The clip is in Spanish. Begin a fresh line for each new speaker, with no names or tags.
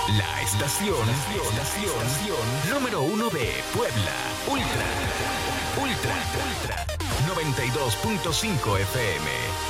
La estación número 1 de Puebla. Ultra 92.5 FM.